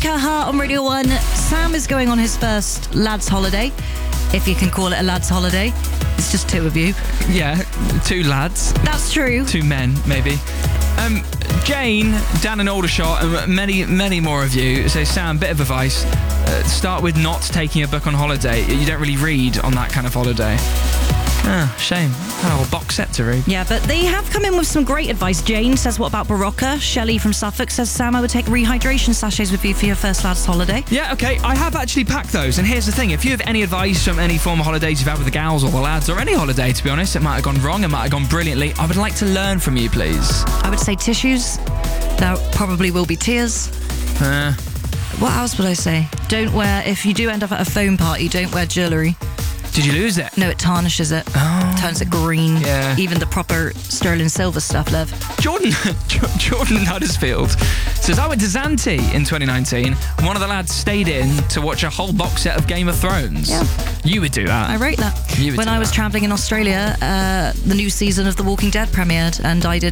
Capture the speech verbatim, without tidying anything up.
Veronica Hart on Radio one. Sam is going on his first lads' holiday, if you can call it a lads' holiday. It's just two of you. Yeah, two lads. That's true. Two men, maybe. Um, Jane, Dan and Aldershot, and many, many more of you say, Sam, bit of advice. Uh, start with not taking a book on holiday. You don't really read on that kind of holiday. Ah, shame. Had a whole box set to read. Yeah, but they have come in with some great advice. Jane says, what about Barocca? Shelley from Suffolk says, Sam, I would take rehydration sachets with you for your first lads' holiday. Yeah, okay, I have actually packed those. And here's the thing, if you have any advice from any former holidays you've had with the gals or the lads, or any holiday, to be honest, it might have gone wrong, it might have gone brilliantly, I would like to learn from you, please. I would say tissues. There probably will be tears. Uh, What else would I say? Don't wear, if you do end up at a foam party, don't wear jewellery. did you lose it? No, it tarnishes it. Oh. Turns it green. Yeah. Even the proper sterling silver stuff, Lev. Jordan Jordan Huddersfield says, I went to Zante in twenty nineteen. One of the lads stayed in to watch a whole box set of Game of Thrones. Yeah. You would do that. I wrote that. You would When do I was that. travelling in Australia, uh, the new season of The Walking Dead premiered, and I did